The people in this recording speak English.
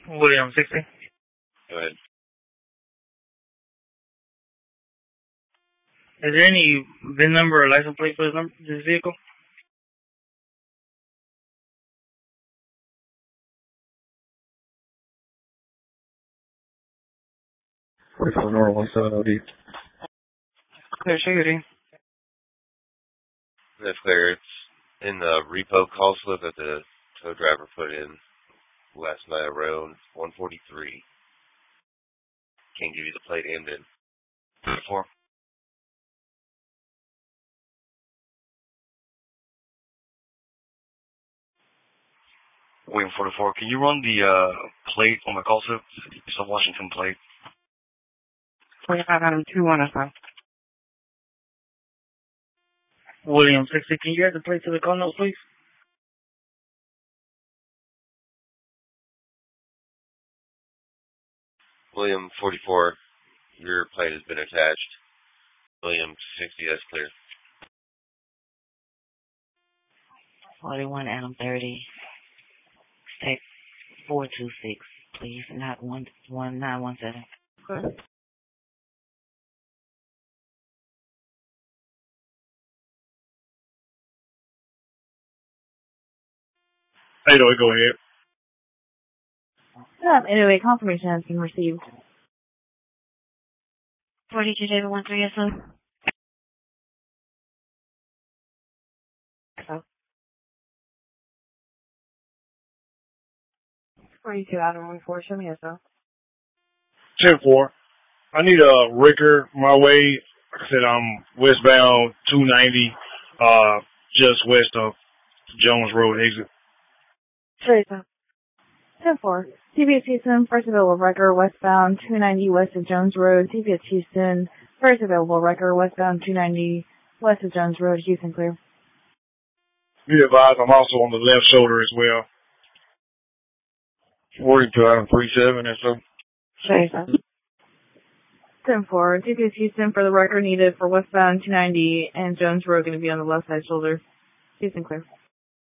William 60. Go ahead. Is there any VIN number or license plate for this vehicle? For North 17OD. Clear security. That's clear. It's in the repo call slip that the tow driver put in last night around 1:43. Can't give you the plate and then. 4. William 44. Can you run the plate on the call slip? It's a Washington plate. 4521 or so. William 60. Can you add the plate to the call note, please? William 44, your plate has been attached. William 60, that's clear. 41 Adam 30. State 426, please, not 1917. Okay. How you doing? Go ahead. Anyway, confirmation has been received. 42 David 13, yes, sir. So. 42 Adam 14, show me yes, sir. 10-4. I need a Ricker my way. Like I said, I'm westbound 290, just west of Jones Road exit. Sure, sir. 10-4. CBS Houston, first available record, westbound 290 west of Jones Road. CBS Houston, first available record, westbound 290 west of Jones Road. Houston clear. Be advised, I'm also on the left shoulder as well. 42 Adam 37, that's so. Sure, sir. 10-4. CBS Houston, for the record needed for westbound 290 and Jones Road, going to be on the left side shoulder. Houston clear.